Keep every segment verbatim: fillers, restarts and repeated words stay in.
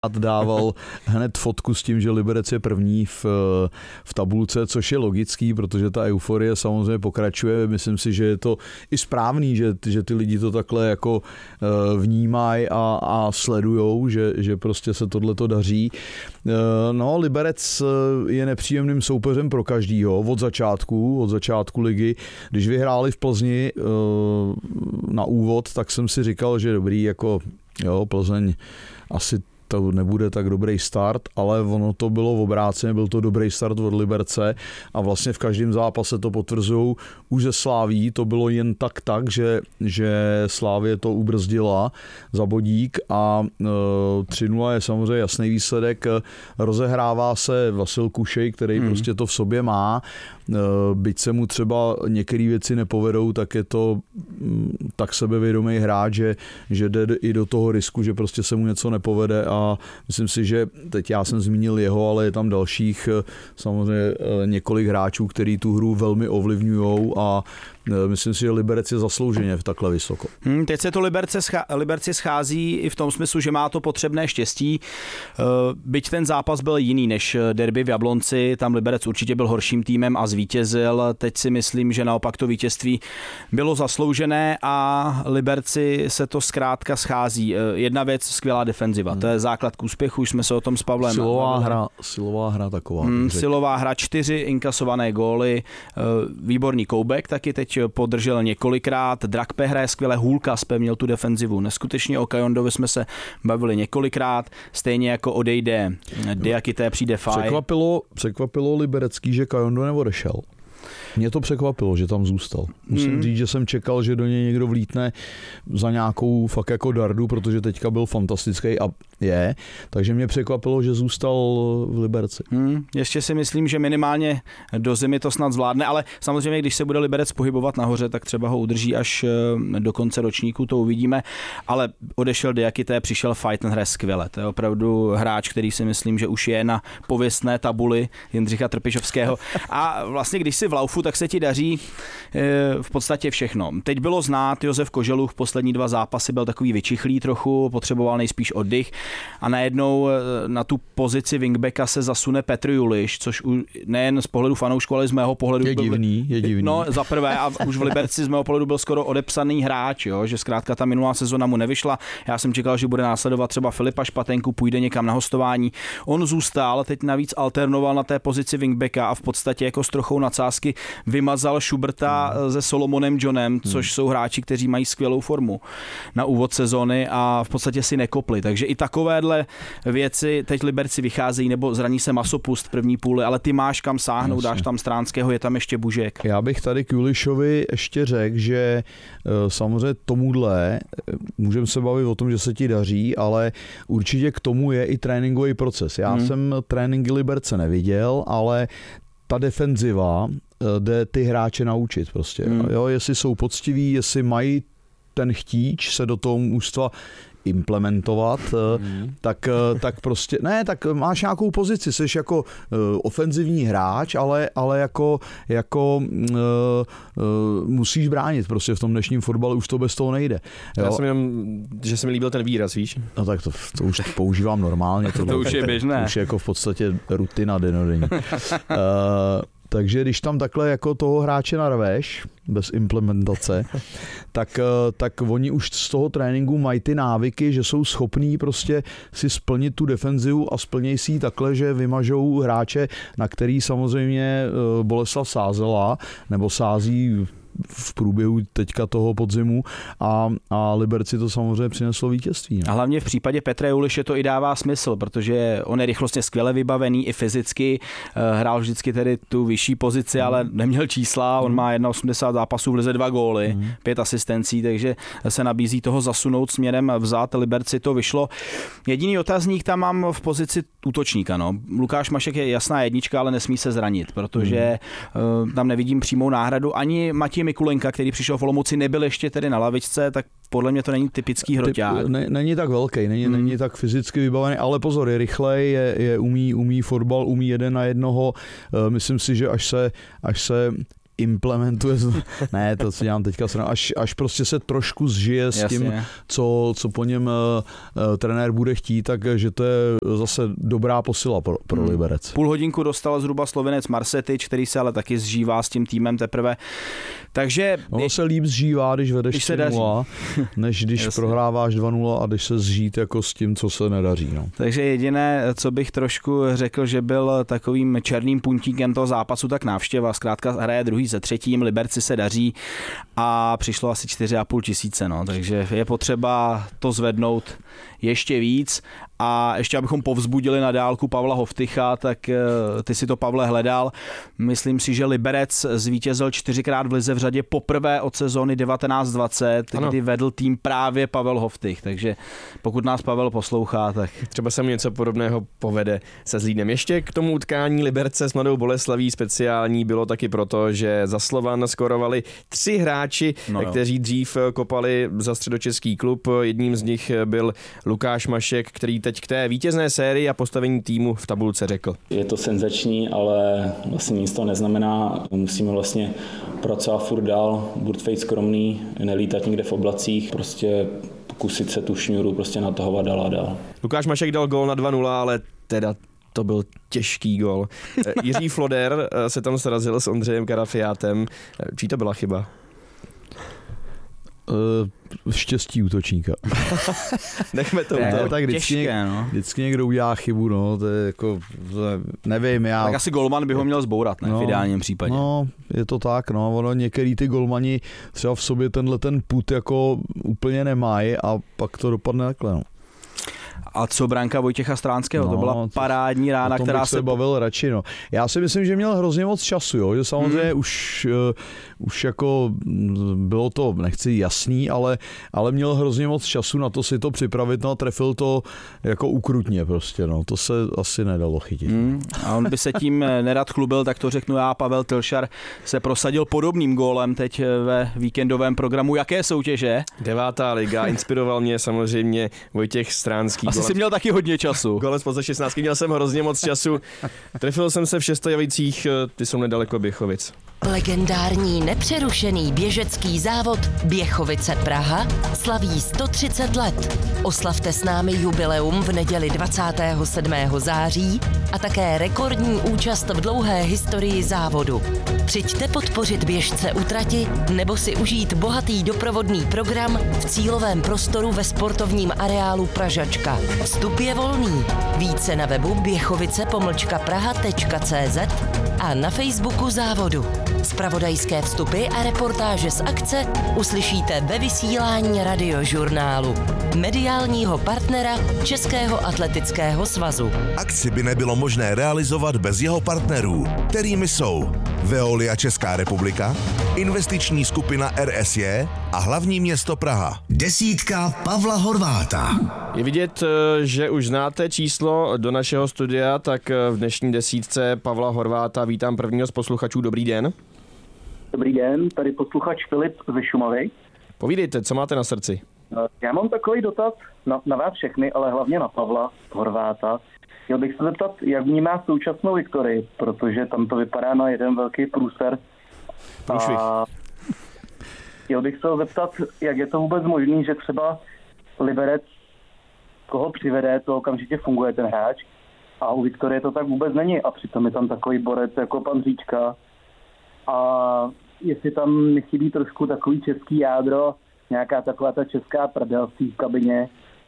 dával hned fotku s tím, že Liberec je první v, v tabulce, což je logický, protože ta euforie samozřejmě pokračuje. Myslím si, že je to i správný, že, že ty lidi to takhle jako vnímají a, a sledujou, že, že prostě se tohleto daří. No, Liberec je nepříjemným soupeřem pro každýho od začátku, od začátku ligy. Když vyhráli v Plzni na úvod, tak jsem si říkal, že dobrý, jako jo, Plzeň asi to nebude tak dobrý start, ale ono to bylo obráceně, byl to dobrý start od Liberce a vlastně v každém zápase to potvrzují. Už ze Sláví to bylo jen tak tak, že, že Slávě to ubrzdila za bodík a e, tři nula je samozřejmě jasný výsledek. Rozehrává se Vasil Kušej, který hmm. prostě to v sobě má. E, byť se mu třeba některé věci nepovedou, tak je to m, tak sebevědomý hráč, že, že jde i do toho risku, že prostě se mu něco nepovede a A myslím si, že teď já jsem zmínil jeho, ale je tam dalších samozřejmě několik hráčů, který tu hru velmi ovlivňujou a myslím si, že Liberec je zaslouženě takhle vysoko. Hmm, teď se to Liberce scha- Liberci schází i v tom smyslu, že má to potřebné štěstí. Byť ten zápas byl jiný než derby v Jablonci, tam Liberec určitě byl horším týmem a zvítězil. Teď si myslím, že naopak to vítězství bylo zasloužené a Liberci se to zkrátka schází. Jedna věc, skvělá defenziva. Hmm. To je základ k úspěchu, už jsme se o tom s Pavlem. Silová hra, silová hra taková. Hmm, silová hra, čtyři inkasované góly, výborný Koubek taky teď podržel několikrát, Drakpe hraje skvěle, Hulkas měl tu defenzivu neskutečně, o Kajondovi jsme se bavili několikrát, stejně jako odejde Diakité, přijde Faj. Překvapilo, překvapilo Liberecký, že Kajondo neodešel. Mě to překvapilo, že tam zůstal. Musím hmm. říct, že jsem čekal, že do něj někdo vlítne za nějakou fakt jako dardu, protože teďka byl fantastický a je. Takže mě překvapilo, že zůstal v Liberci. Hmm. Ještě si myslím, že minimálně do zimy to snad zvládne, ale samozřejmě, když se bude Liberec pohybovat nahoře, tak třeba ho udrží až do konce ročníku, to uvidíme. Ale odešel Diakité, přišel Fight, ten hraje skvěle. To je opravdu hráč, který si myslím, že už je na pověstné tabuli Jindřicha Trpišovského. A vlastně, když si v laufu, tak se ti daří v podstatě všechno. Teď bylo znát, Josef Koželuch poslední dva zápasy byl takový vyčichlý trochu, potřeboval nejspíš oddych a najednou na tu pozici wingbacka se zasune Petr Juliš, což nejen z pohledu fanoušku, ale z mého pohledu je byl, divný, je divný. No, za prvé a už v Liberci z mého pohledu byl skoro odepsaný hráč, jo, že zkrátka ta minulá sezona mu nevyšla. Já jsem čekal, že bude následovat třeba Filipa Špatenku, půjde někam na hostování. On zůstal, teď navíc alternoval na té pozici wingbacka a v podstatě jako s trochou nadsázky vymazal Schuberta hmm. se Solomonem Johnem, což hmm. jsou hráči, kteří mají skvělou formu na úvod sezony a v podstatě si nekopli. Takže i takovéhle věci teď Liberci vycházejí, nebo zraní se Masopust v první půli, ale ty máš kam sáhnout, dáš tam Stránského, je tam ještě Bužek. Já bych tady k Julišovi ještě řekl, že samozřejmě tomuhle můžeme se bavit o tom, že se ti daří, ale určitě k tomu je i tréninkový proces. Já hmm. jsem tréninky Liberce neviděl, ale ta defenziva jde ty hráče naučit prostě. Hmm. Jo, jestli jsou poctiví, jestli mají ten chtíč se do toho mužstva implementovat, hmm. tak, tak prostě, ne, tak máš nějakou pozici, jsi jako uh, ofenzivní hráč, ale, ale jako, jako uh, uh, musíš bránit prostě v tom dnešním fotbale, už to bez toho nejde. Jo? Já jsem jenom, že se mi líbil ten výraz, víš? No tak to, to už používám normálně. To, to už je běžné. To už je jako v podstatě rutina denodenní. uh, Takže když tam takhle jako toho hráče narveš, bez implementace, tak, tak oni už z toho tréninku mají ty návyky, že jsou schopní prostě si splnit tu defenzivu a splnějí si ji takhle, že vymažou hráče, na který samozřejmě Boleslav sázela, nebo sází v průběhu teďka toho podzimu a, a Liberci to samozřejmě přineslo vítězství. Ne? A hlavně v případě Petra Juliše to i dává smysl, protože on je rychlostně skvěle vybavený i fyzicky, hrál vždycky tedy tu vyšší pozici, mm. ale neměl čísla, on mm. má osmdesát jedna zápasů, vleze dva góly, mm. pět asistencí, takže se nabízí toho zasunout směrem vzad, Liberci to vyšlo. Jediný otazník tam mám v pozici útočníka. No. Lukáš Mašek je jasná jednička, ale nesmí se zranit, protože mm. uh, tam nevidím přímou náhradu. Ani Matěj Mikulenka, který přišel v Olomouci, nebyl ještě tedy na lavičce, tak podle mě to není typický hroťák. Ne, není tak velký, není, hmm. není tak fyzicky vybavený, ale pozor, je rychlej, je, je umí, umí fotbal, umí jeden na jednoho. Myslím si, že až se, až se implementuje, ne, to si dělám teďka, až, až prostě se trošku zžije s Jasně. tím, co, co po něm uh, trenér bude chtít, takže to je zase dobrá posila pro, pro hmm. Liberec. Půl hodinku dostal zhruba Slovinec Marsetyč, který se ale taky zžívá s tím týmem teprve. Takže... Ono se líp zžívá, když vedeš když tři nula, než když Jasně. prohráváš dva nula a když se zžít jako s tím, co se nedaří. No. Takže jediné, co bych trošku řekl, že byl takovým černým puntíkem toho zápasu, tak návštěva. Zkrátka hraje druhý se třetím, Liberci se daří a přišlo asi čtyři a půl tisíce. No. Takže je potřeba to zvednout ještě víc. A ještě abychom povzbudili na dálku Pavla Hoftycha, tak ty si to, Pavle, hledal. Myslím si, že Liberec zvítězil čtyřikrát v lize v řadě poprvé od sezóny devatenáct dvacet, ano. kdy vedl tým právě Pavel Hoftych. Takže pokud nás Pavel poslouchá, tak... Třeba se mu něco podobného povede se Zlínem. Ještě k tomu utkání Liberce s Mladou Boleslaví speciální bylo taky proto, že za Slovan skorovali tři hráči, no kteří dřív kopali za středočeský klub. Jedním z nich byl Lukáš Mašek, který teď k té vítězné sérii a postavení týmu v tabulce řekl. Je to senzační, ale vlastně nic to neznamená. Musíme vlastně pracovat furt dál, buď být skromný, nelítat někde v oblacích, prostě pokusit se tu šňůru prostě natahovat dál a dál. Lukáš Mašek dal gól na dva nula, ale teda to byl těžký gól. Jiří Floder se tam srazil s Ondřejem Karafiátem. Čí to byla chyba? Uh, štěstí útočníka. Nechme to. Ne, tak vždycky, těžké, no. vždycky někdo udělá chybu, no, to je jako, to je, nevím, já... Tak asi golman by ho měl zbourat, ne, no, v ideálním případě. No, je to tak, no, ono některý ty golmani třeba v sobě tenhle ten put jako úplně nemají a pak to dopadne takhle, no. A co branka Vojtěcha Stránského, no, to byla parádní rána, která bych se... se bavil radši, no. Já si myslím, že měl hrozně moc času, jo, že samozřejmě hmm. už, uh, už jako bylo to, nechci jasný, ale, ale měl hrozně moc času na to si to připravit, no a trefil to jako ukrutně prostě, no, to se asi nedalo chytit. Hmm. A on by se tím nerad chlubil, tak to řeknu já, Pavel Tylšar se prosadil podobným gólem teď ve víkendovém programu. Jaké soutěže? Devátá liga, inspiroval mě samozřejmě Vojtěch Stránský. Asi jsi měl taky hodně času. Golem spoza šestnáctky, měl jsem hrozně moc času. Trefil jsem se v Šestojavicích, ty jsou nedaleko Běchovic. Legendární nepřerušený běžecký závod Běchovice Praha slaví sto třicet let. Oslavte s námi jubileum v neděli dvacátého sedmého září a také rekordní účast v dlouhé historii závodu. Přijďte podpořit běžce u trati nebo si užít bohatý doprovodný program v cílovém prostoru ve sportovním areálu Pražačka. Vstup je volný. Více na webu běchovice pomlčka praha tečka cé zet a na Facebooku závodu. Zpravodajské vstupy a reportáže z akce uslyšíte ve vysílání Radiožurnálu, mediálního partnera Českého atletického svazu. Akci by nebylo možné realizovat bez jeho partnerů, kterými jsou Veolia Česká republika, investiční skupina R S J a hlavní město Praha. Desítka Pavla Horváta. Je vidět, že už znáte číslo do našeho studia, tak v dnešní desítce Pavla Horváta vítám prvního z posluchačů. Dobrý den. Dobrý den, tady posluchač Filip ze Šumavy. Povídejte, co máte na srdci? Já mám takový dotaz na, na vás všechny, ale hlavně na Pavla Horváta. Chtěl bych se zeptat, jak vnímá současnou Viktorii, protože tam to vypadá na jeden velký průser. Průšvih. A chtěl bych se zeptat, jak je to vůbec možné, že třeba Liberec, koho přivede, to okamžitě funguje ten hráč, a u Viktorie to tak vůbec není. A přitom je tam takový borec jako pan Říčka. A jestli tam nechybí trošku takový český jádro, nějaká taková ta česká prdel v té kabině.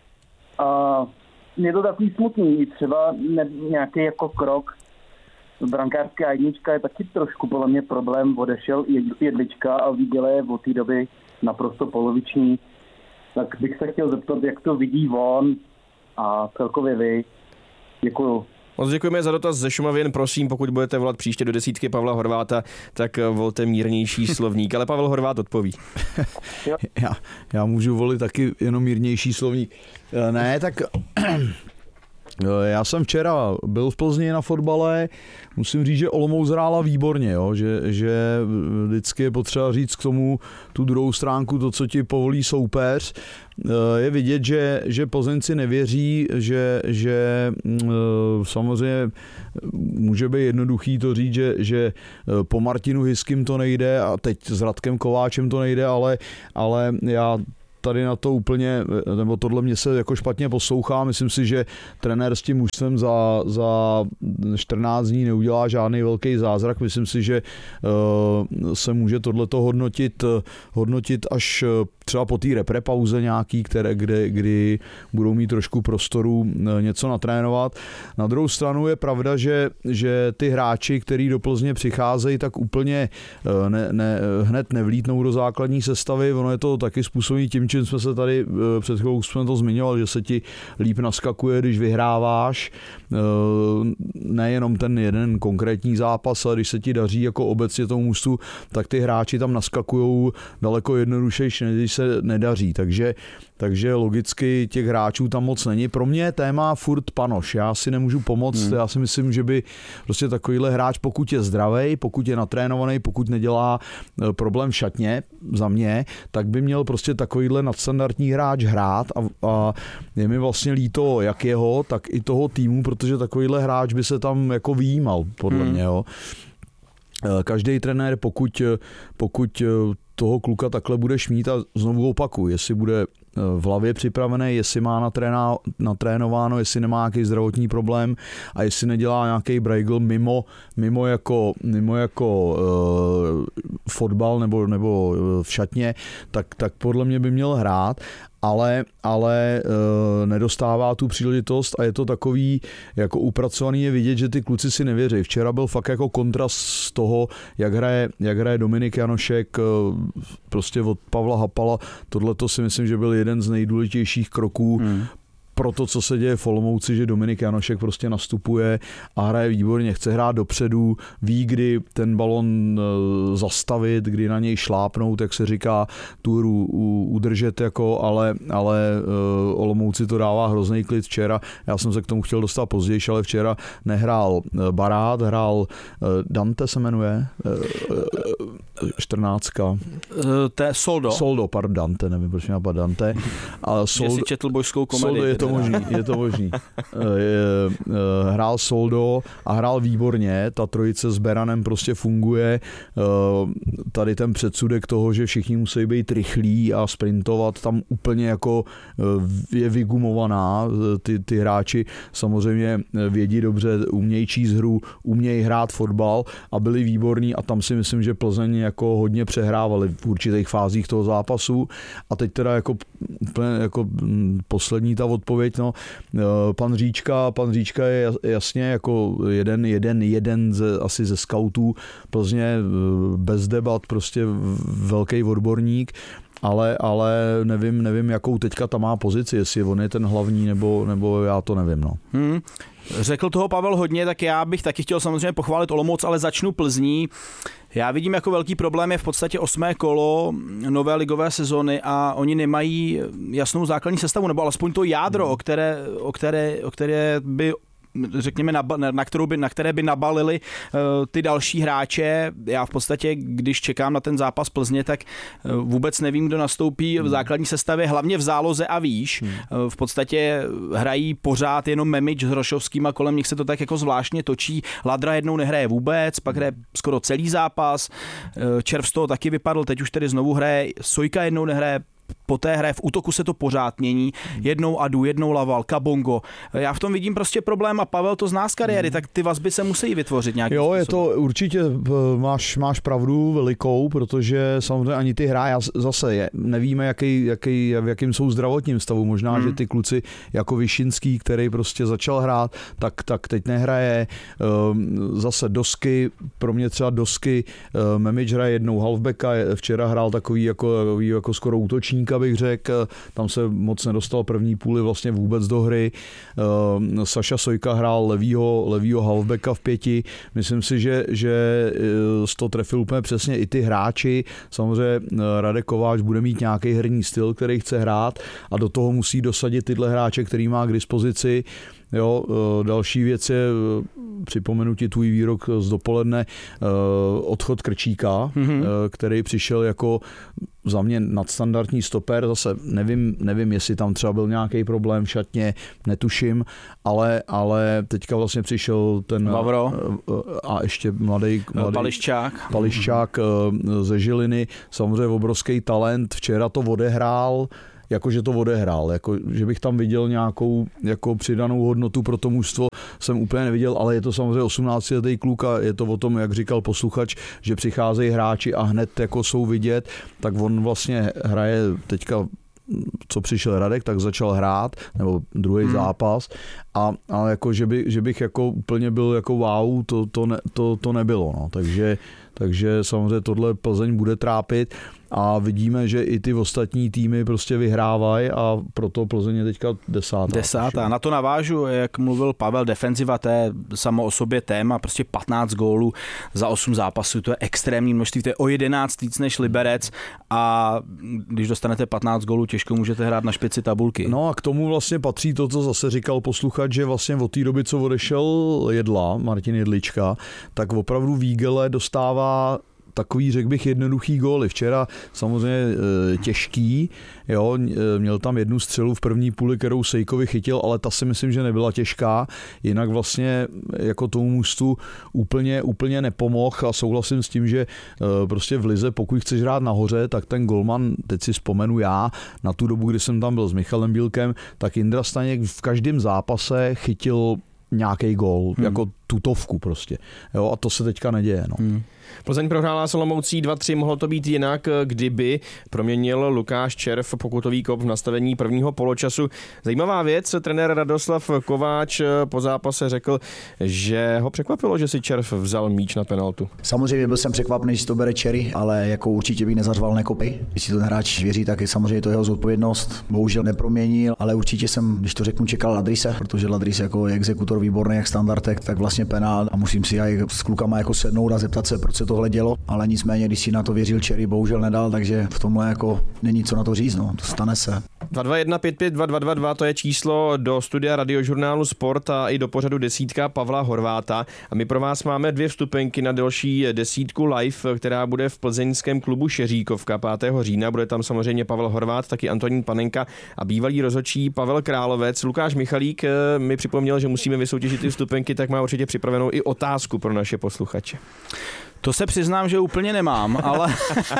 A je to takový smutný, třeba ne, nějaký jako krok. Brankářská jednička je taky trošku podle mě problém, odešel Jedlička a výděle je od té doby naprosto poloviční. Tak bych se chtěl zeptat, jak to vidí on a celkově vy. Děkuju. Moc děkujeme za dotaz ze Šumavy, jen prosím, pokud budete volat příště do desítky Pavla Horváta, tak volte mírnější slovník, ale Pavel Horvát odpoví. já, já můžu volit taky jenom mírnější slovník. Ne, tak Já jsem včera byl v Plzni na fotbale, musím říct, že Olomouc hrála výborně, jo? Že, že vždycky je potřeba říct k tomu tu druhou stránku, to, co ti povolí soupeř. Je vidět, že, že Plzeňci nevěří, že, že samozřejmě může být jednoduchý to říct, že, že po Martinu Hyským to nejde a teď s Radkem Kováčem to nejde, ale, ale já tady na to úplně, nebo tohle mě se jako špatně poslouchá. Myslím si, že trenér s tím mužstvem za, za čtrnáct dní neudělá žádný velký zázrak. Myslím si, že uh, se může tohleto hodnotit, hodnotit až třeba po té reprepauze nějaký, které, kde, kdy budou mít trošku prostoru něco natrénovat. Na druhou stranu je pravda, že, že ty hráči, kteří do Plzně přicházejí, tak úplně ne, ne, hned nevlítnou do základní sestavy. Ono je to taky způsobí tím, čím jsme se tady před chvilkou jsme to zmiňovali, že se ti líp naskakuje, když vyhráváš. Nejenom ten jeden konkrétní zápas, ale když se ti daří jako obecně tomu mužstvu, tak ty hráči tam naskakujou daleko jednodušejší, než když se nedaří. Takže, takže logicky těch hráčů tam moc není. Pro mě je téma furt Panoš. Já si nemůžu pomoct. Hmm. Já si myslím, že by prostě takovýhle hráč, pokud je zdravý, pokud je natrénovaný, pokud nedělá problém v šatně za mě, tak by měl prostě takovýhle nadstandardní hráč hrát a, a je mi vlastně líto jak jeho, tak i toho týmu, protože takovýhle hráč by se tam jako vyjímal, podle hmm. mě. Jo. Každý trenér, pokud, pokud toho kluka takhle budeš mít, a znovu opakuju, jestli bude v hlavě připravený, jestli má natréná, natrénováno, jestli nemá nějaký zdravotní problém a jestli nedělá nějaký brajgl mimo, mimo jako, mimo jako uh, fotbal nebo, nebo v šatně, tak, tak podle mě by měl hrát. Ale, ale e, nedostává tu příležitost a je to takový jako upracovaný, je vidět, že ty kluci si nevěří. Včera byl fakt jako kontrast z toho, jak hraje, jak hraje Dominik Janošek, e, prostě od Pavla Hapala. Tohle to si myslím, že byl jeden z nejdůležitějších kroků hmm. pro to, co se děje v Olomouci, že Dominik Janošek prostě nastupuje a hraje výborně, chce hrát dopředu, ví, kdy ten balon zastavit, kdy na něj šlápnout, jak se říká, tu hru udržet, jako, ale, ale Olomouci to dává hrozný klid včera. Já jsem se k tomu chtěl dostat později, ale včera nehrál Barát, hrál Dante se jmenuje, čtrnáctka. To je Soldo. Soldo, pardon, Dante, nevím, proč mě napadá Dante. Ale Soldo, že si četl bojskou komedii. Soldo, je to možný, je to možný. Hrál Soldo a hrál výborně, ta trojice s Beranem prostě funguje. Tady ten předsudek toho, že všichni musí být rychlí a sprintovat, tam úplně jako je vygumovaná. Ty, ty hráči samozřejmě vědí dobře, umějí číst hru, umějí hrát fotbal a byli výborní a tam si myslím, že Plzeň jako hodně přehrávali v určitých fázích toho zápasu a teď teda jako úplně jako poslední ta odpověď, no, pan Říčka, pan Říčka je jasně jako jeden, jeden, jeden ze, asi ze skautů Plzně, bez debat, prostě velký odborník, ale, ale nevím, nevím, jakou teďka tam má pozici, jestli on je ten hlavní, nebo, nebo já to nevím, no. Hmm. Řekl toho Pavel hodně, tak já bych taky chtěl samozřejmě pochválit Olomouc, ale začnu Plzní. Já vidím jako velký problém je v podstatě osmé kolo nové ligové sezony a oni nemají jasnou základní sestavu, nebo alespoň to jádro, o které, o které, o které by řekněme, na, na, kterou by, na které by nabalili uh, ty další hráče. Já v podstatě, když čekám na ten zápas Plzně, tak uh, vůbec nevím, kdo nastoupí v základní sestavě, hlavně v záloze a výš. Hmm. Uh, v podstatě hrají pořád jenom Memič s Hrošovským a kolem nich se to tak jako zvláštně točí. Ladra jednou nehraje vůbec, pak hraje skoro celý zápas. Uh, Červ z toho taky vypadl, teď už tedy znovu hraje. Sojka jednou nehraje, po té hře v útoku se to pořád mění. Jednou Adu, jednou Laval, Kabongo. Já v tom vidím prostě problém a Pavel to zná z kariéry, tak ty vazby se musí vytvořit nějakým Jo, způsobem. je to určitě, máš, máš pravdu velikou, protože samozřejmě ani ty hráči zase je, nevíme, jaký, jaký, v jakým jsou zdravotním stavu. Možná, hmm. že ty kluci jako Vyšinský, který prostě začal hrát, tak, tak teď nehraje. Zase Dosky, pro mě třeba Dosky, Memič hraje jednou halfbacka, včera hrál takový jako, jako skoro útočníka, bych řekl, tam se moc nedostal první půli vlastně vůbec do hry. Saša Sojka hrál levýho, levýho halfbacka v pěti. Myslím si, že, že to trefil úplně přesně i ty hráči. Samozřejmě Radek Kováč bude mít nějaký herní styl, který chce hrát a do toho musí dosadit tyhle hráče, který má k dispozici. Jo, další věc je, připomenu ti tvůj výrok z dopoledne, odchod Krčíka, mm-hmm. který přišel jako za mě nadstandardní stoper, zase nevím, nevím, jestli tam třeba byl nějaký problém v šatně, netuším, ale, ale teďka vlastně přišel ten Vavro a ještě mladý, mladý Pališčák. Pališčák ze Žiliny, samozřejmě obrovský talent, včera to odehrál, jakože to odehrál, jako, že bych tam viděl nějakou jako přidanou hodnotu pro to mužstvo, jsem úplně neviděl, ale je to samozřejmě osmnáctiletý kluk a je to o tom, jak říkal posluchač, že přicházejí hráči a hned jako jsou vidět, tak on vlastně hraje teďka, co přišel Radek, tak začal hrát, nebo druhý hmm. zápas a, a jako, že, by, že bych jako úplně byl jako wow, to, to, ne, to, to nebylo, no, takže takže samozřejmě tohle Plzeň bude trápit a vidíme, že i ty ostatní týmy prostě vyhrávají a proto Plzeň je teďka desátá. Desátá. Na to navážu, jak mluvil Pavel, defenziva, to je samo o sobě téma, prostě patnáct gólů za osm zápasů, to je extrémní množství, to je o jedenáct víc než Liberec a když dostanete patnáct gólů, těžko můžete hrát na špici tabulky. No a k tomu vlastně patří to, co zase říkal posluchač, že vlastně od té doby, co odešel Jedla, Martin Jedlička, tak opravdu Vígele dostává takový, řekl bych, jednoduchý góly. Včera samozřejmě těžký, jo, měl tam jednu střelu v první půli, kterou Sejkovi chytil, ale ta si myslím, že nebyla těžká. Jinak vlastně jako tomu mužstvu úplně, úplně nepomohl a souhlasím s tím, že prostě v lize, pokud chceš hrát nahoře, tak ten golman, teď si vzpomenu já, na tu dobu, kdy jsem tam byl s Michalem Bílkem, tak Indra Staněk v každém zápase chytil nějaký gól, hmm. jako tutovku prostě. Jo, a to se teďka neděje. No. Hmm. Plzeň prohrála s Olomoucí dva tři, mohlo to být jinak, kdyby proměnil Lukáš Červ pokutový kop v nastavení prvního poločasu. Zajímavá věc, trenér Radoslav Kováč po zápase řekl, že ho překvapilo, že si Červ vzal míč na penaltu. Samozřejmě byl jsem překvapený, že to bere Čery, ale jako určitě bych nezařval nekopy. Když si ten hráč věří, tak je samozřejmě to jeho zodpovědnost. Bohužel neproměnil, ale určitě jsem, když to řeknu, čekal Ladrise, protože Ladris jako je exekutor výborný, jak standardek, tak vlastně penál a musím si aj s klukama jako sednout a zeptat se, proč se tohle dělo, ale nicméně, když si na to věřil Čery, bohužel nedal, takže v tomhle jako není co na to říct, no, to stane se. dva dva jedna pět pět dva dva dva dva, to je číslo do studia radiožurnálu Sport a i do pořadu desítka Pavla Horváta a my pro vás máme dvě vstupenky na další desítku live, která bude v plzeňském klubu Šeříkovka pátého října, bude tam samozřejmě Pavel Horvát, taky Antonín Panenka a bývalý rozhodčí Pavel Královec. Lukáš Michalík mi připomněl, že musíme vysoutěžit ty vstupenky, tak má určitě připravenou i otázku pro naše posluchače. To se přiznám, že úplně nemám, ale,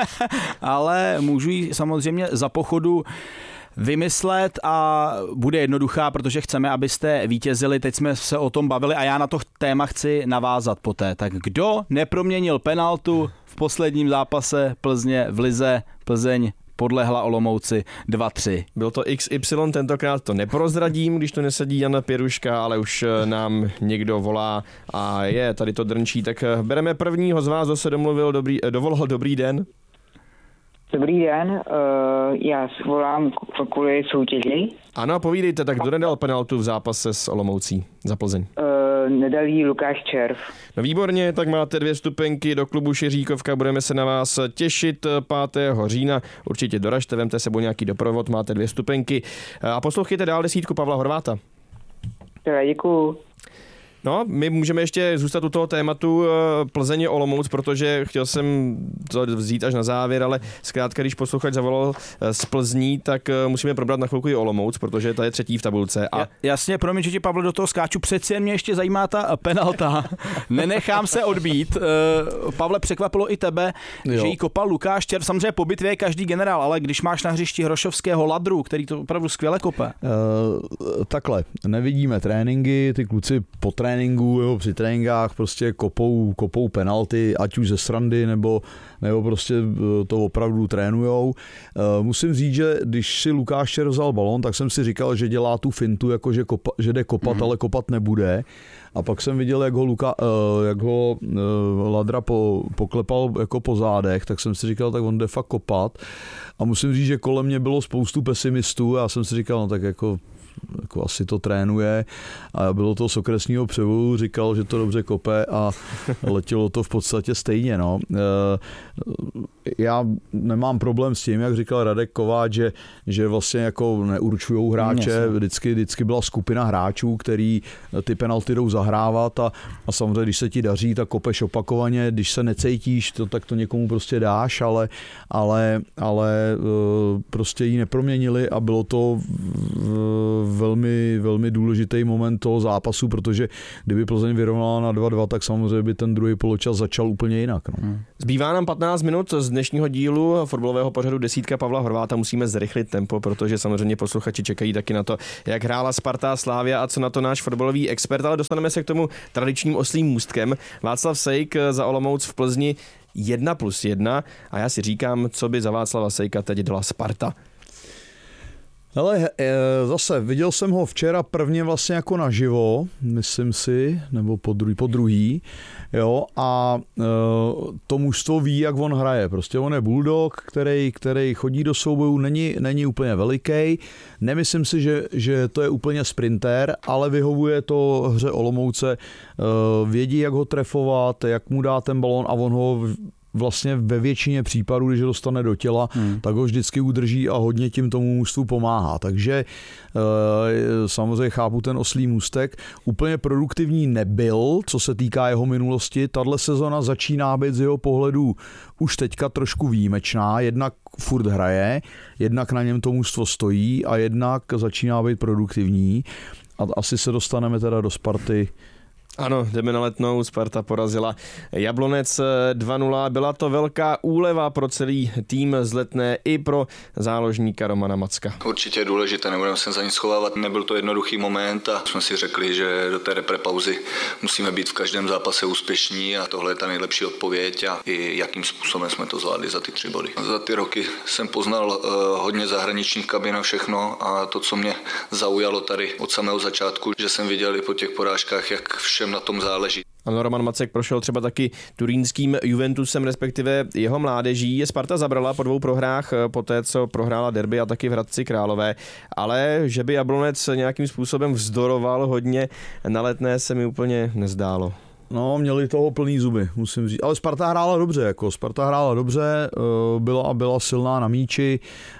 ale můžu ji samozřejmě za pochodu vymyslet a bude jednoduchá, protože chceme, abyste vítězili. Teď jsme se o tom bavili a já na to téma chci navázat poté. Tak kdo neproměnil penaltu v posledním zápase Plzně v lize? Plzeň podlehla Olomouci dva tři. Byl to X Y, tentokrát to neprozradím, když to nesedí Jana Pěruška, ale už nám někdo volá a je, tady to drnčí, tak bereme prvního z vás, kdo se domluvil, dobrý, dovolal dobrý den. Dobrý den, uh, já volám kvůli soutěži. Ano, povídejte, tak kdo nedal penaltu v zápase s Olomoucí za Plzeň? Uh, nedal jí Lukáš Červ. No výborně, tak máte dvě vstupenky do klubu Šeříkovka, budeme se na vás těšit pátého října. Určitě doražte, vemte sebou nějaký doprovod, máte dvě vstupenky. A poslouchejte dál desítku Pavla Horváta. Děkuju. No, my můžeme ještě zůstat u toho tématu Plzeň Olomouc, protože chtěl jsem to vzít až na závěr, ale zkrátka, když posluchač zavolal z Plzní, tak musíme probrat na chvilku i Olomouc, protože ta je třetí v tabulce. A... Jasně, promiň, že ti, Pavle, do toho skáču, přeci jen mě ještě zajímá ta penalta. Nenechám se odbít. Pavle, překvapilo i tebe, jo, že jí kopal Lukáš Červ. Samozřejmě po bitvě je každý generál, ale když máš na hřišti Hrošovského Ladru, který to opravdu skvěle kope. Uh, takhle, nevidíme tréninky, ty kluci po tréninku tréninku, jo, při tréninkách prostě kopou, kopou penalty, ať už ze srandy, nebo, nebo prostě to opravdu trénujou. Musím říct, že když si Lukáš Čer vzal balón, tak jsem si říkal, že dělá tu fintu, jako že, kopa, že jde kopat, mm-hmm. ale kopat nebude. A pak jsem viděl, jak ho, Luka, jak ho Ladra po, poklepal jako po zádech, tak jsem si říkal, tak on jde fakt kopat. A musím říct, že kolem mě bylo spoustu pesimistů a já jsem si říkal, no tak jako jako asi to trénuje a bylo to z okresního převodu, říkal, že to dobře kope a letělo to v podstatě stejně. No. Já nemám problém s tím, jak říkal Radek Kováč, že, že vlastně jako neurčujou hráče, vždycky, vždycky byla skupina hráčů, který ty penalty jdou zahrávat a, a samozřejmě, když se ti daří, tak kopeš opakovaně, když se necítíš, to, tak to někomu prostě dáš, ale, ale, ale prostě ji neproměnili a bylo to velmi, velmi důležitý moment toho zápasu, protože kdyby Plzeň vyrovnala na dva dva, tak samozřejmě by ten druhý poločas začal úplně jinak. No. Hmm. Zbývá nám patnáct minut z dnešního dílu fotbalového pořadu Desítka Pavla Horváta. Musíme zrychlit tempo, protože samozřejmě posluchači čekají taky na to, jak hrála Sparta, Slavia a co na to náš fotbalový expert, ale dostaneme se k tomu tradičním oslím můstkem. Václav Sejk za Olomouc v Plzni jedna plus jedna a já si říkám, co by za Václava Sejka teď dala Sparta. Ale zase, viděl jsem ho včera prvně vlastně jako naživo, myslím si, nebo po druhý, po druhý, jo, a e, to mužstvo ví, jak on hraje. Prostě on je bulldog, který, který chodí do soubojů, není, není úplně veliký. Nemyslím si, že, že to je úplně sprinter, ale vyhovuje to hře Olomouce. E, vědí, jak ho trefovat, jak mu dá ten balón a on ho vlastně ve většině případů, když ho dostane do těla, hmm. tak ho vždycky udrží a hodně tím tomu mužstvu pomáhá. Takže e, samozřejmě chápu ten oslí můstek. Úplně produktivní nebyl, co se týká jeho minulosti. Tahle sezona začíná být z jeho pohledu už teďka trošku výjimečná. Jednak furt hraje, jednak na něm to mužstvo stojí a jednak začíná být produktivní. A asi se dostaneme teda do Sparty. Ano, jdeme na Letnou, Sparta porazila Jablonec dva nula, byla to velká úleva pro celý tým z Letné i pro záložníka Romana Macka. Určitě je důležité, nebudeme se za nic schovávat, nebyl to jednoduchý moment a jsme si řekli, že do té reprepauzy musíme být v každém zápase úspěšní a tohle je ta nejlepší odpověď a i jakým způsobem jsme to zvládli za ty tři body. Za ty roky jsem poznal uh, hodně zahraničních kabin a všechno a to, co mě zaujalo tady od samého začátku, že jsem viděl i po těch porážkách, jak vše na tom záleží. Ano, Roman Macek prošel třeba taky turínským Juventusem, respektive jeho mládeží. Sparta zabrala po dvou prohrách, poté co prohrála derby a taky v Hradci Králové, ale že by Jablonec nějakým způsobem vzdoroval hodně na Letné, se mi úplně nezdálo. No, měli toho plný zuby, musím říct. Ale Sparta hrála dobře, jako Sparta hrála dobře, byla, byla silná na míči,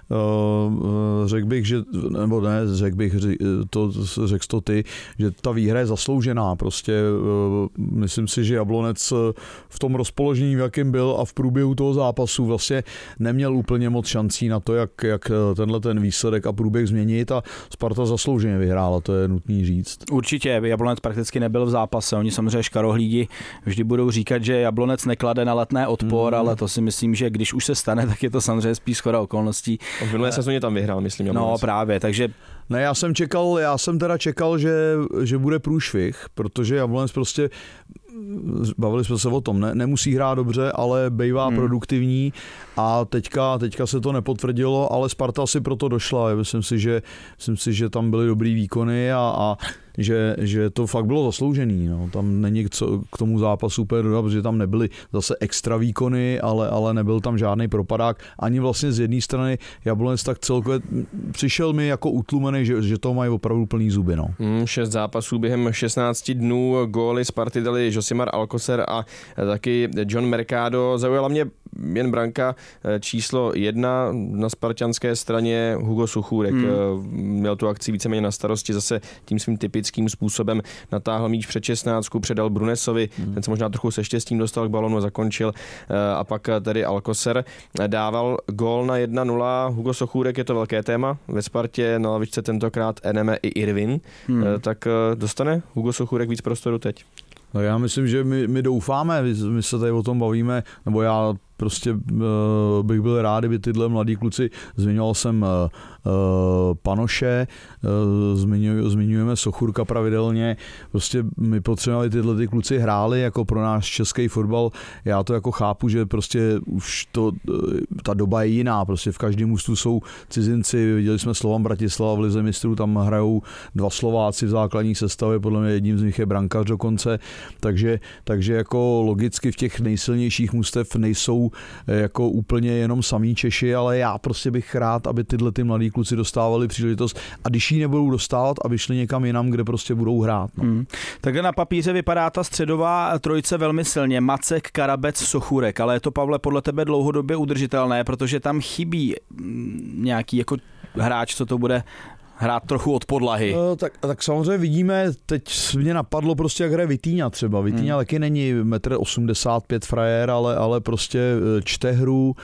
řekl bych, že, nebo ne, řekl bych, to, řekl to ty, že ta výhra je zasloužená. Prostě myslím si, že Jablonec v tom rozpoložení, v jakém byl a v průběhu toho zápasu vlastně neměl úplně moc šancí na to, jak, jak tenhle ten výsledek a průběh změnit a Sparta zaslouženě vyhrála, to je nutný říct. Určitě, Jablonec prakticky nebyl v zápase, oni samozřejmě škarohlídi vždy budou říkat, že Jablonec neklade na Letné odpor, mm. ale to si myslím, že když už se stane, tak je to samozřejmě spíš shoda okolností. V minulé sezóně tam vyhrál, myslím. Jablonec. No právě, takže... Ne, já jsem čekal, já jsem teda čekal, že, že bude průšvih, protože Jablonec prostě, bavili jsme se o tom, ne, nemusí hrát dobře, ale bývá hmm. produktivní a teďka, teďka se to nepotvrdilo, ale Sparta si proto došla. Myslím si, že, myslím si, že tam byly dobrý výkony a, a že, že to fakt bylo zasloužený. No. Tam není co k tomu zápasu úplně dodat, protože tam nebyly zase extra výkony, ale, ale nebyl tam žádný propadák. Ani vlastně z jedné strany Jablonec tak celkově přišel mi jako utlumený, že, že to mají opravdu plný zuby. No. Mm, šest zápasů během šestnácti dnů, góly Sparty dali Josimar Alcocer a taky John Mercado. Zaujala mě jen branka číslo jedna na spartanské straně Hugo Suchůrek. Hmm. Měl tu akci víceméně na starosti, zase tím svým typickým způsobem natáhl míč před šestnáctku, předal Brunesovi, hmm. ten se možná trochu se štěstím dostal k balonu a zakončil a pak tedy Alcocer dával gól na jedna nula. Hugo Suchůrek, je to velké téma ve Spartě, na lavičce tentokrát Eneme i Irvin, hmm. tak dostane Hugo Suchůrek víc prostoru teď? No já myslím, že my, my doufáme, my se tady o tom bavíme, nebo já prostě bych byl rád, kdyby tyhle mladí kluci, zmiňoval jsem Panoše, zmiňujeme Sochurka pravidelně, prostě my potřebovali tyhle ty kluci hráli jako pro náš český fotbal, já to jako chápu, že prostě už to, ta doba je jiná, prostě v každém ústu jsou cizinci, viděli jsme Slovan Bratislava v lize mistrů, tam hrajou dva Slováci v základní sestavě, podle mě jedním z nich je brankář dokonce, takže, takže jako logicky v těch nejsilnějších mužstev nejsou jako úplně jenom samý Češi, ale já prostě bych rád, aby tyhle ty mladí kluci dostávali příležitost a když ji nebudou dostávat, aby šli někam jinam, kde prostě budou hrát. No. Hmm. Takhle na papíře vypadá ta středová trojice velmi silně. Macek, Karabec, Sochůrek, ale je to, Pavle, podle tebe dlouhodobě udržitelné, protože tam chybí nějaký jako hráč, co to bude hrát trochu od podlahy. No, tak, tak samozřejmě vidíme, teď mě napadlo prostě, jak hraje Vitíňa třeba. Vitíňa hmm. taky není metr osmdesát pět frajer, ale, ale prostě čte hru.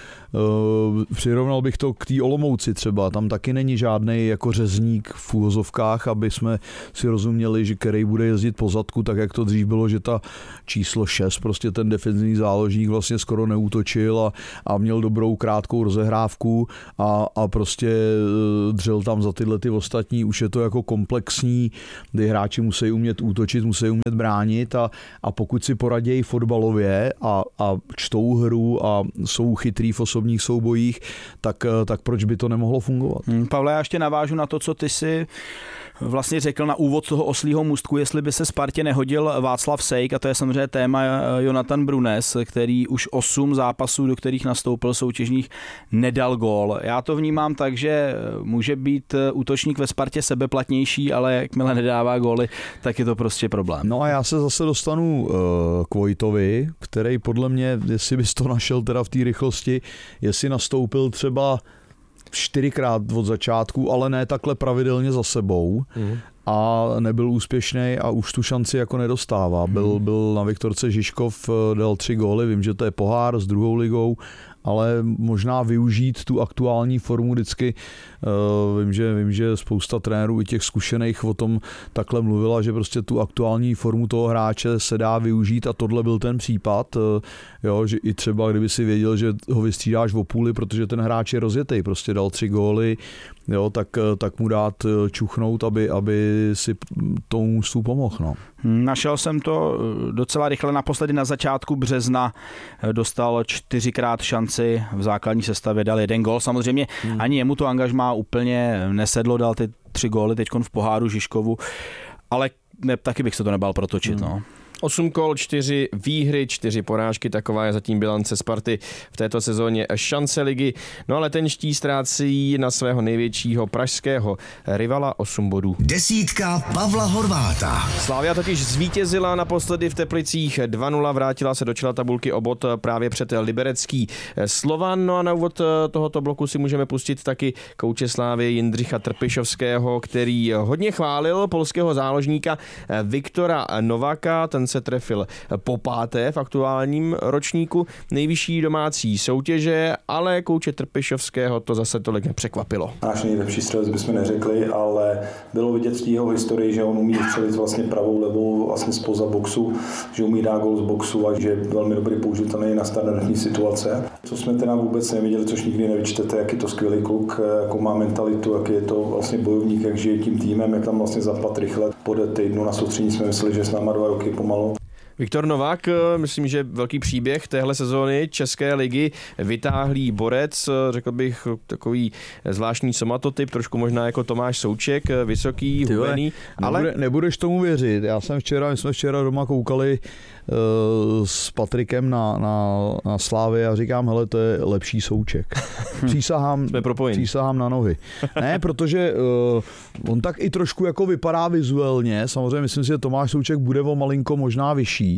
Přirovnal bych to k té Olomouci třeba. Tam taky není žádnej jako řezník v úvozovkách, aby jsme si rozuměli, že který bude jezdit po zadku, tak jak to dřív bylo, že ta číslo šest, prostě ten defenzivní záložník vlastně skoro neútočil a, a měl dobrou krátkou rozehrávku a, a prostě dřel tam za tyhle ty ostatní, už je to jako komplexní, kdy hráči musí umět útočit, musí umět bránit a, a pokud si poradějí fotbalově a, a čtou hru a jsou chytrý v osobních soubojích, tak, tak proč by to nemohlo fungovat? Hmm, Pavle, já ještě navážu na to, co ty si vlastně řekl na úvod toho oslího můstku, jestli by se Spartě nehodil Václav Sejk, a to je samozřejmě téma Jonathan Brunes, který už osm zápasů, do kterých nastoupil soutěžních, nedal gól. Já to vnímám tak, že může být útočník ve Spartě sebeplatnější, ale jakmile nedává góly, tak je to prostě problém. No a já se zase dostanu uh, k Vojtovi, který podle mě, jestli bys to našel teda v té rychlosti, jestli nastoupil třeba čtyřikrát od začátku, ale ne takhle pravidelně za sebou mm. a nebyl úspěšný a už tu šanci jako nedostává. Byl, byl na Viktorce Žižkov, dal tři góly, vím, že to je pohár s druhou ligou, ale možná využít tu aktuální formu vždycky. Vím, že, vím, že spousta trenérů i těch zkušených o tom takhle mluvila, že prostě tu aktuální formu toho hráče se dá využít a tohle byl ten případ, jo, že i třeba kdyby si věděl, že ho vystřídáš v půli, protože ten hráč je rozjetej, prostě dal tři góly, jo, tak, tak mu dát čuchnout, aby, aby si tomu mužstvu pomohl. No. Našel jsem to docela rychle, naposledy na začátku března dostal čtyřikrát šanci v základní sestavě, dal jeden gól, samozřejmě hmm. ani jemu to angažmá úplně nesedlo, dal ty tři góly teďkon v poháru Žižkovu, ale ne, taky bych se to nebál protočit. Hmm. No. osm kol, čtyři výhry, čtyři porážky, taková je zatím bilance Sparty v této sezóně šance ligy. No ale ten ští ztrácí na svého největšího pražského rivala osm bodů. Desítka Pavla Horváta. Slavia totiž zvítězila naposledy v Teplicích dva nula, vrátila se do čela tabulky o bod právě před liberecký Slovan. No a na úvod tohoto bloku si můžeme pustit taky kouče Slávy Jindřicha Trpišovského, který hodně chválil polského záložníka Viktora Nováka. Ten se trefil po páté v aktuálním ročníku nejvyšší domácí soutěže, ale kouče Trpišovského to zase tolik nepřekvapilo. Náš nejlepší střelec bychom neřekli, ale bylo vidět v jeho historii, že on umí střelit vlastně pravou, levou, vlastně spoza boxu, že umí dát gól z boxu a že je velmi dobrý použitelný na standardní situace. Co jsme teda vůbec neviděli, což nikdy nevyčtete, jak je to skvělý kluk, jakou má mentalitu, jak je to vlastně bojovník, jak žije tím týmem, jak tam vlastně zapad rychle. Po týdnu na soustředění jsme mysleli, že s náma dva roky pomalu. Viktor Novák, myslím, že velký příběh téhle sezóny České ligy, vytáhlý borec, řekl bych takový zvláštní somatotyp, trošku možná jako Tomáš Souček, vysoký, Tyhle, hubený. Ale nebude, nebudeš tomu věřit, já jsem včera, my jsme včera doma koukali uh, s Patrikem na, na, na Slávy a říkám, hele, to je lepší Souček. Přísahám, přísahám na nohy. Ne, protože uh, on tak i trošku jako vypadá vizuálně, samozřejmě myslím si, že Tomáš Souček bude o malinko možná vyšší,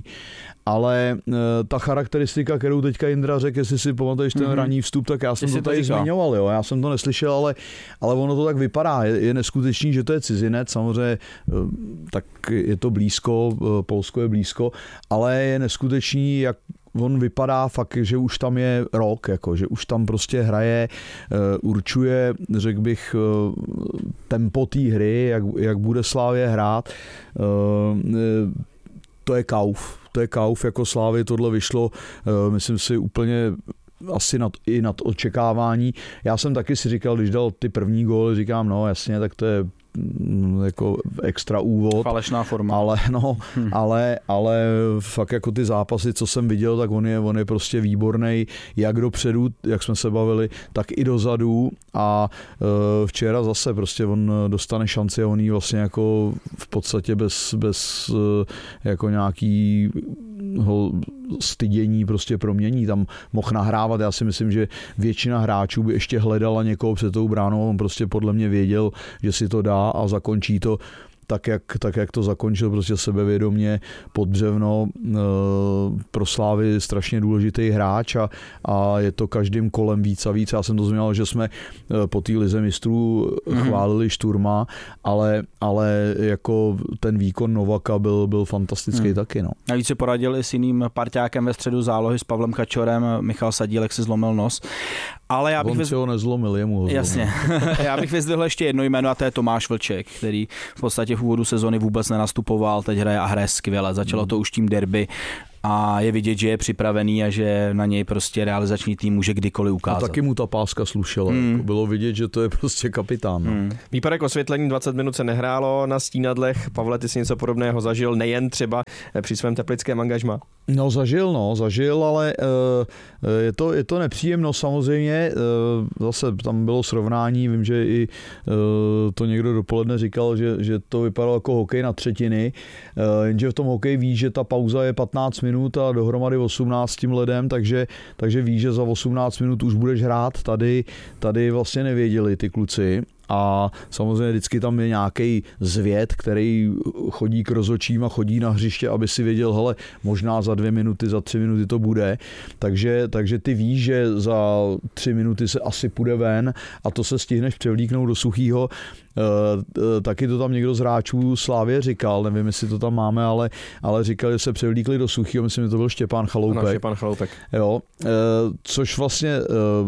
ale e, ta charakteristika, kterou teďka Jindra řekl, jestli si pamatuješ ten mm-hmm. ranní vstup, tak já jsem Jestli to tady to zmiňoval, jo, já jsem to neslyšel, ale, ale ono to tak vypadá, je, je neskutečný, že to je cizinec, samozřejmě e, tak je to blízko, e, Polsko je blízko, ale je neskutečný, jak on vypadá fakt, že už tam je rok, jako, že už tam prostě hraje, určuje, řekl bych, tempo té hry, jak, jak bude Slávě hrát. To je kauf. To je kauf, jako Slávy tohle vyšlo, myslím si, úplně asi nad, i nad očekávání. Já jsem taky si říkal, když dal ty první góly, říkám, no jasně, tak to je jako extra úvod. Falešná forma. Ale, no, hmm. ale, ale fakt jako ty zápasy, co jsem viděl, tak on je, on je prostě výborný, jak dopředu, jak jsme se bavili, tak i dozadu a uh, včera zase prostě on dostane šanci a on jí vlastně jako v podstatě bez, bez uh, jako nějaký stydění prostě promění, tam mohl nahrávat, já si myslím, že většina hráčů by ještě hledala někoho před tou bránou, on prostě podle mě věděl, že si to dá a zakončí to tak jak, tak, jak to zakončil, prostě sebevědomě pod břevno, e, pro Slávy strašně důležitý hráč a, a je to každým kolem víc a víc. Já jsem to zmínil, že jsme po té lize mistrů mm-hmm. chválili Šturma, ale, ale jako ten výkon Novaka byl, byl fantastický mm. taky. No. Navíc se poradil i s jiným parťákem ve středu zálohy, s Pavlem Kačorem, Michal Sadílek si zlomil nos. Ale já bych On vyz... si ho nezlomil, jemu ho zlomil. Jasně. Já bych vyzdvihl ještě jedno jméno a to je Tomáš Vlček, který v podstatě v úvodu sezony vůbec nenastupoval, teď hraje a hraje skvěle. Začalo to už tím derby a je vidět, že je připravený a že na něj prostě realizační tým může kdykoliv ukázat. A taky mu ta páska slušela. Hmm. Jako bylo vidět, že to je prostě kapitán. No. Hmm. Výpadek osvětlení dvacet minut se nehrálo na stínadlech. Pavle, ty jsi něco podobného zažil, nejen třeba při svém teplickém angažmá? No zažil, no, zažil, ale uh, je, to, je to nepříjemno samozřejmě. Uh, zase tam bylo srovnání, vím, že i uh, to někdo dopoledne říkal, že, že to vypadalo jako hokej na třetiny, uh, jenže v tom hokeji ví, že ta pauza je patnáct minut a dohromady osmnáct tím ledem, takže, takže ví, že za osmnáct minut už budeš hrát. Tady, tady vlastně nevěděli ty kluci. A samozřejmě vždycky tam je nějaký zvěd, který chodí k rozočím a chodí na hřiště, aby si věděl, hele, možná za dvě minuty, za tři minuty to bude. Takže, takže ty víš, že za tři minuty se asi půjde ven a to se stihneš převlíknout do suchýho. E, taky to tam někdo z hráčů Slávě říkal, nevím, jestli to tam máme, ale, ale říkal, že se převlíkli do suchýho, myslím, že to byl Štěpán Chaloupek. Ano, Štěpán Chaloupek. Jo, e, což vlastně e,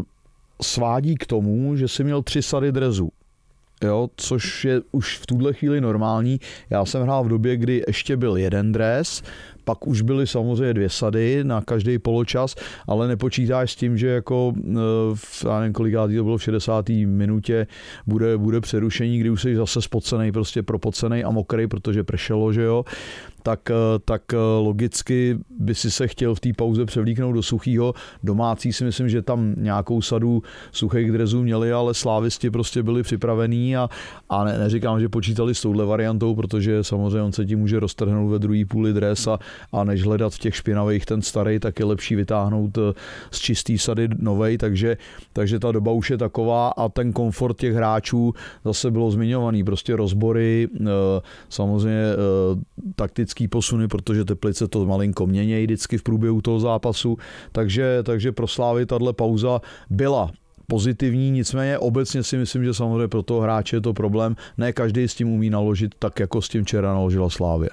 svádí k tomu, že si měl tři sady drezů. Jo, což je už v tuhle chvíli normální. Já jsem hrál v době, kdy ještě byl jeden dres, pak už byly samozřejmě dvě sady na každý poločas, ale nepočítáš s tím, že jako v, já nevím, kolikátý to bylo v šedesáté minutě bude, bude přerušení, kdy už jsi zase spocenej, prostě propocenej a mokrý, protože pršelo, že jo. Tak, tak logicky by si se chtěl v té pauze převlíknout do suchýho. Domácí si myslím, že tam nějakou sadu suchých drezů měli, ale slávisti prostě byli připravení a, a ne, neříkám, že počítali s touhle variantou, protože samozřejmě on se tím může roztrhnout ve druhý půli dres a, a než hledat v těch špinavých ten starý, tak je lepší vytáhnout z čistý sady novej, takže, takže ta doba už je taková a ten komfort těch hráčů zase bylo zmiňovaný, prostě rozbory, samozřejmě taktické posuny, protože Teplice to malinko měnějí vždycky v průběhu toho zápasu, takže, takže pro Slávy tahle pauza byla pozitivní, nicméně obecně si myslím, že samozřejmě pro toho hráče je to problém, ne každý s tím umí naložit tak, jako s tím včera naložila Slávě.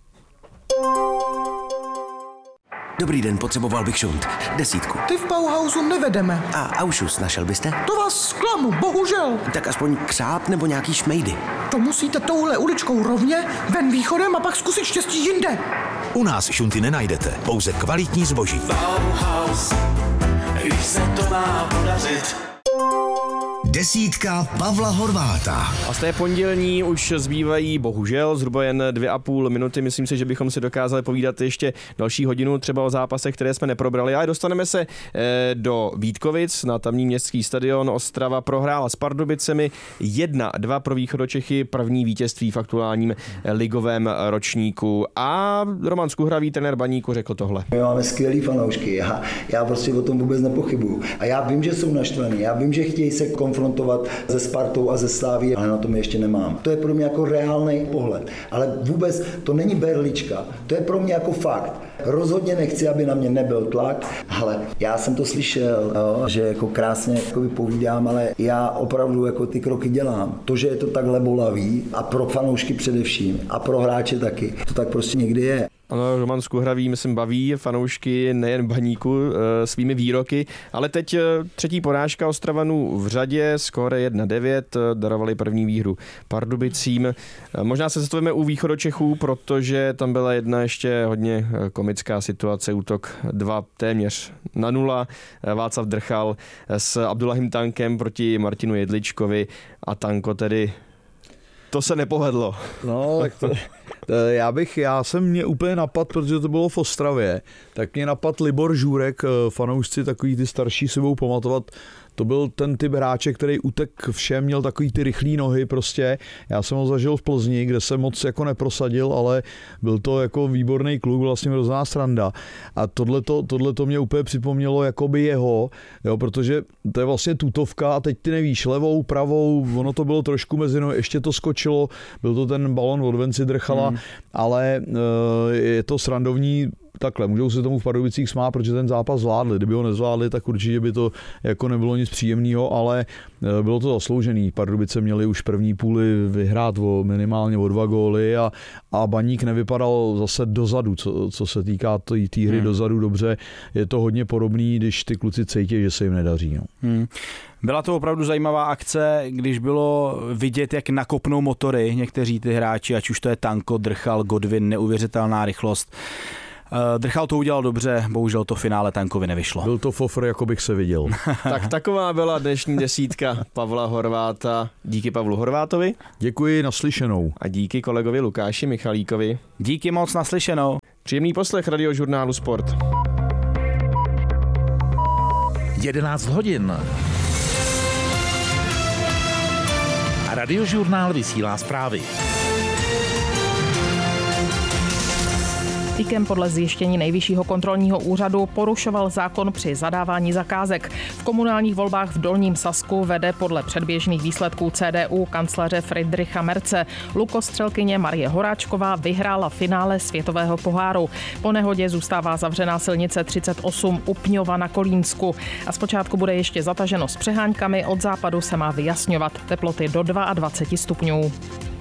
Dobrý den, potřeboval bych šunt. Desítku. Ty v Bauhausu nevedeme. A Aušus našel byste? To vás zklamu, bohužel. Tak aspoň křáp nebo nějaký šmejdy. To musíte touhle uličkou rovně, ven východem a pak zkusit štěstí jinde. U nás šunty nenajdete, pouze kvalitní zboží. Bauhaus, když se to má podařit. Desítka Pavla Horváta. A z té pondělní už zbývají bohužel zhruba jen dvě a půl minuty. Myslím si, že bychom si dokázali povídat ještě další hodinu třeba o zápasech, které jsme neprobrali. Ale dostaneme se do Vítkovic na tamní městský stadion. Ostrava prohrála s Pardubicemi jedna dva pro Východočechy, první vítězství v aktuálním ligovém ročníku. A Roman Skuhravý, trenér Baníku, řekl tohle. My máme skvělý fanoušky, já, já prostě o tom vůbec nepochybuju. A já vím, že jsou naštvaný, já vím, že chtějí se konfrontovat se Spartou a ze Sláví, ale na tom ještě nemám. To je pro mě jako reálný pohled. Ale vůbec to není berlička, to je pro mě jako fakt. Rozhodně nechci, aby na mě nebyl tlak, ale já jsem to slyšel, jo, že jako krásně jako povídám, ale já opravdu jako ty kroky dělám. To, že je to takhle bolavý a pro fanoušky především a pro hráče taky, to tak prostě někdy je. Ano, Roman Skuhravý, myslím, baví fanoušky nejen Baníku svými výroky, ale teď třetí porážka Ostravanů v řadě, skóre jedna devět, darovali první výhru Pardubicím. Možná se zastavíme u Východočechů, protože tam byla jedna ještě hodně komická situace, útok dva téměř na nula. Václav Drchal s Abdullahim Tankem proti Martinu Jedličkovi a Tanko tedy to se nepovedlo. No, tak to, to, já bych, já jsem mě úplně napad, protože to bylo v Ostravě, tak mě napad Libor Žurek, fanoušci takový ty starší si budou pamatovat, to byl ten typ hráče, který utek všem, měl takový ty rychlý nohy prostě. Já jsem ho zažil v Plzni, kde se moc jako neprosadil, ale byl to jako výborný kluk, vlastně hrozná sranda. A tohleto, tohleto mě úplně připomnělo jakoby jeho, jo, protože to je vlastně tutovka a teď ty nevíš, levou, pravou, ono to bylo trošku mezi nohy, ještě to skočilo, byl to ten balon od Venci Drchala, hmm. ale e, je to srandovní. Takhle, můžou se tomu v Pardubicích smát, protože ten zápas zvládli. Kdyby ho nezvládli, tak určitě by to jako nebylo nic příjemného, ale bylo to zasloužený. Pardubice měli už první půli vyhrát o, minimálně o dva góly a, a Baník nevypadal zase dozadu, co, co se týká té hry hmm. dozadu dobře. Je to hodně podobný, když ty kluci cítí, že se jim nedaří. No. Hmm. Byla to opravdu zajímavá akce, když bylo vidět, jak nakopnou motory někteří ty hráči, ať už to je Tanko, Drchal, Godwin, neuvěřitelná rychlost. Drchal to udělal dobře, bohužel to finále Tankovi nevyšlo. Byl to fofr, jako bych se viděl. Tak taková byla dnešní desítka Pavla Horváta. Díky Pavlu Horvátovi. Děkuji, naslyšenou. A díky kolegovi Lukáši Michalíkovi. Díky moc, naslyšenou. Příjemný poslech Radiožurnálu Sport. jedenáct hodin. A Radiožurnál vysílá zprávy. IKEM podle zjištění Nejvyššího kontrolního úřadu porušoval zákon při zadávání zakázek. V komunálních volbách v Dolním Sasku vede podle předběžných výsledků C D U kancléře Friedricha Merze. Lukostřelkyně Marie Horáčková vyhrála finále světového poháru. Po nehodě zůstává zavřená silnice třicet osm u Pňova na Kolínsku. A zpočátku bude ještě zataženo s přeháňkami, od západu se má vyjasňovat. Teploty do dvacet dva stupňů.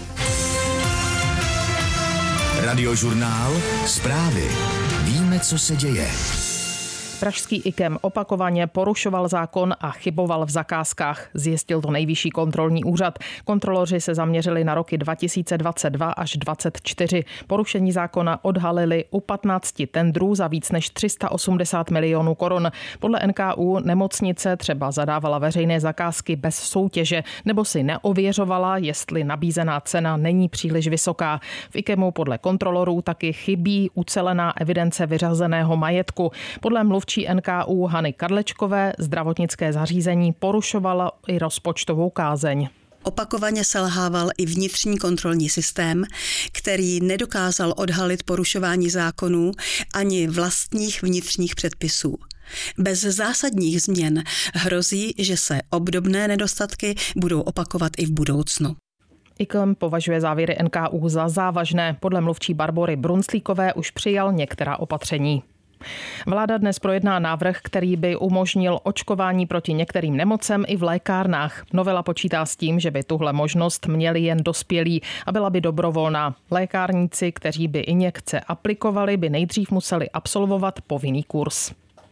Radiožurnál, zprávy. Víme, co se děje. Pražský IKEM opakovaně porušoval zákon a chyboval v zakázkách. Zjistil to Nejvyšší kontrolní úřad. Kontroloři se zaměřili na roky dva tisíce dvacet dva až dvacet čtyři. Porušení zákona odhalili u patnácti tendrů za víc než tři sta osmdesát milionů korun. Podle N K U nemocnice třeba zadávala veřejné zakázky bez soutěže nebo si neověřovala, jestli nabízená cena není příliš vysoká. V IKEMu podle kontrolorů taky chybí ucelená evidence vyřazeného majetku. Podle mluv N K U Hany Kadlečkové zdravotnické zařízení porušovalo i rozpočtovou kázeň. Opakovaně selhával i vnitřní kontrolní systém, který nedokázal odhalit porušování zákonů ani vlastních vnitřních předpisů. Bez zásadních změn hrozí, že se obdobné nedostatky budou opakovat i v budoucnu. IKEM považuje závěry N K U za závažné. Podle mluvčí Barbory Brunslíkové už přijal některá opatření. Vláda dnes projedná návrh, který by umožnil očkování proti některým nemocem i v lékárnách. Novela počítá s tím, že by tuhle možnost měli jen dospělí a byla by dobrovolná. Lékárníci, kteří by injekce aplikovali, by nejdřív museli absolvovat povinný kurz.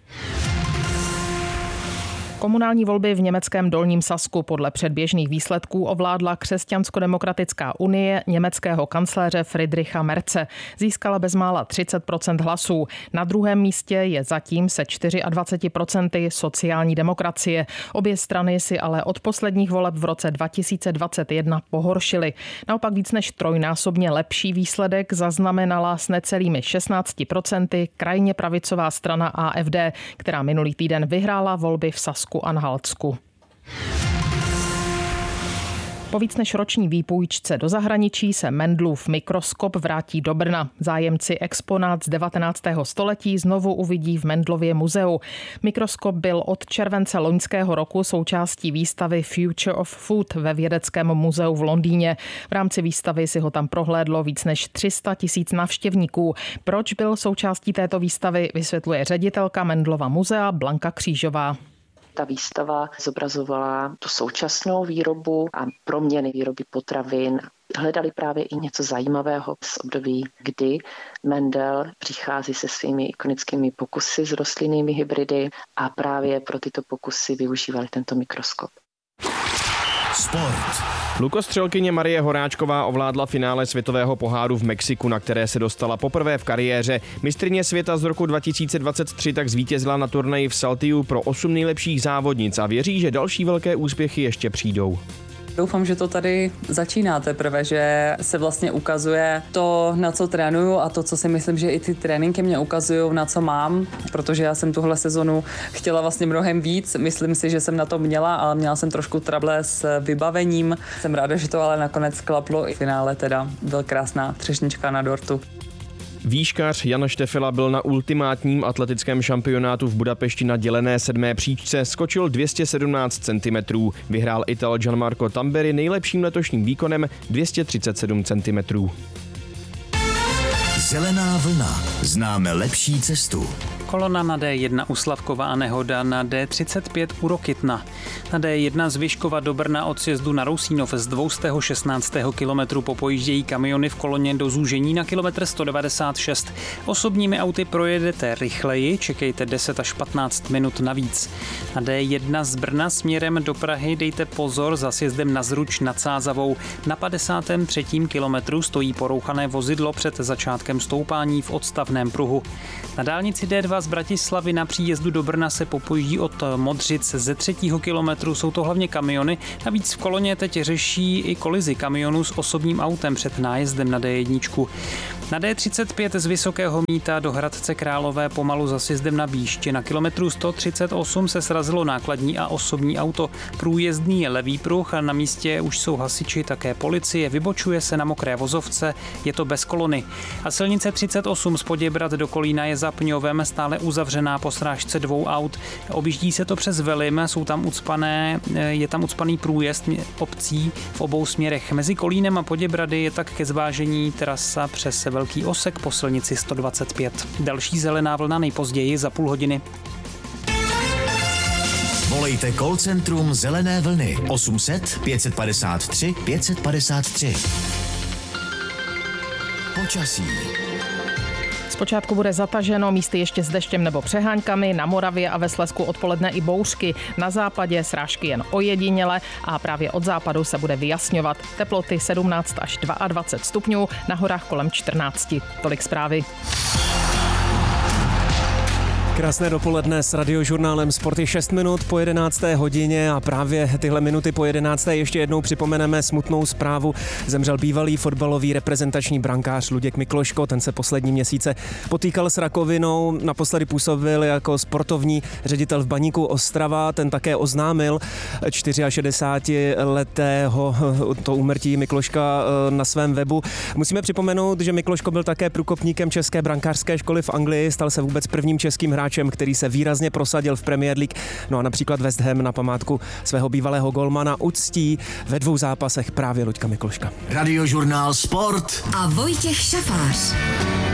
Komunální volby v německém Dolním Sasku podle předběžných výsledků ovládla Křesťansko-demokratická unie německého kancléře Friedricha Merze. Získala bezmála třicet procent hlasů. Na druhém místě je zatím se dvacet čtyři procent sociální demokracie. Obě strany si ale od posledních voleb v roce dva tisíce dvacet jedna pohoršily. Naopak víc než trojnásobně lepší výsledek zaznamenala s necelými šestnácti procenty krajně pravicová strana A F D, která minulý týden vyhrála volby v Sasku Anhaltsku. Po víc než roční výpůjčce do zahraničí se Mendlův mikroskop vrátí do Brna. Zájemci exponát z devatenáctého století znovu uvidí v Mendlově muzeu. Mikroskop byl od července loňského roku součástí výstavy Future of Food ve Vědeckém muzeu v Londýně. V rámci výstavy si ho tam prohlédlo víc než tři sta tisíc návštěvníků. Proč byl součástí této výstavy, vysvětluje ředitelka Mendlova muzea Blanka Křížová. Ta výstava zobrazovala tu současnou výrobu a proměny výroby potravin. Hledali právě i něco zajímavého z období, kdy Mendel přichází se svými ikonickými pokusy s rostlinnými hybridy a právě pro tyto pokusy využívali tento mikroskop. Sport. Lukostřelkyně Marie Horáčková ovládla finále světového poháru v Mexiku, na které se dostala poprvé v kariéře. Mistryně světa z roku dva tisíce dvacet tři tak zvítězila na turnaji v Saltiu pro osm nejlepších závodnic a věří, že další velké úspěchy ještě přijdou. Doufám, že to tady začíná teprve, že se vlastně ukazuje to, na co trénuju a to, co si myslím, že i ty tréninky mě ukazují, na co mám, protože já jsem tuhle sezonu chtěla vlastně mnohem víc. Myslím si, že jsem na to měla, ale měla jsem trošku trable s vybavením. Jsem ráda, že to ale nakonec klaplo. I v finále teda byl krásná třešnička na dortu. Výškař Jan Štefela byl na ultimátním atletickém šampionátu v Budapešti na dělené sedmé příčce, skočil dvě stě sedmnáct centimetrů. Vyhrál Ital Gianmarco Tamberi nejlepším letošním výkonem dvě stě třicet sedm centimetrů. Zelená vlna. Známe lepší cestu. Kolona na D jedna u Slavkova a nehoda na D třicet pět u Rokytna. Na D jedna z Vyškova do Brna od sjezdu na Rousínov z dvě stě šestnáct kilometru popojíždějí kamiony v koloně do zúžení na kilometr sto devadesát šest. Osobními auty projedete rychleji, čekejte deset až patnáct minut navíc. Na D jedna z Brna směrem do Prahy dejte pozor za sjezdem na Zruč nad Sázavou. Na padesátém třetím kilometru stojí porouchané vozidlo před začátkem stoupání v odstavném pruhu. Na dálnici D dva z Bratislavy na příjezdu do Brna se popojíždí od Modřic ze třetího kilometru, jsou to hlavně kamiony. Navíc v koloně teď řeší i kolizi kamionů s osobním autem před nájezdem na D jedna. Na D třicet pět z Vysokého Mýta do Hradce Králové pomalu za sjezdem na Bíště. Na kilometru sto třicet osm se srazilo nákladní a osobní auto. Průjezdný je levý pruh a na místě už jsou hasiči, také policie. Vybočuje se na mokré vozovce, je to bez kolony. A silnice třicet osm z Poděbrad do Kolína je za Pňovem stále uzavřená po srážce dvou aut. Objíždí se to přes Velim, jsou tam ucpané, je tam ucpaný průjezd obcí v obou směrech. Mezi Kolínem a Poděbrady je tak ke zvážení trasa přes Velký Osek po silnici sto dvacet pět. Další zelená vlna nejpozději za půl hodiny. Volejte call centrum Zelené vlny osm set pět padesát tři pět padesát tři. Počasí. Zpočátku bude zataženo, místy ještě s deštěm nebo přeháňkami, na Moravě a ve Slezsku odpoledne i bouřky. Na západě srážky jen ojediněle a právě od západu se bude vyjasňovat. Teploty sedmnáct až dvacet dva stupňů, na horách kolem čtrnáct. Tolik zprávy. Krásné dopoledne s Radiožurnálem Sport je šest minut po jedenácté hodině a právě tyhle minuty po jedenácté ještě jednou připomeneme smutnou zprávu. Zemřel bývalý fotbalový reprezentační brankář Luděk Mikloško, ten se poslední měsíce potýkal s rakovinou, naposledy působil jako sportovní ředitel v Baníku Ostrava, ten také oznámil čtyřiašedesátiletého to úmrtí Mikloška na svém webu. Musíme připomenout, že Mikloško byl také průkopníkem české brankářské školy v Anglii, stal se vůbec prvním českým hráčem, který se výrazně prosadil v Premier League. No a například West Ham na památku svého bývalého golmana uctí ve dvou zápasech právě Luďka Mikloška. Radiožurnál Sport a Vojtěch Šafář.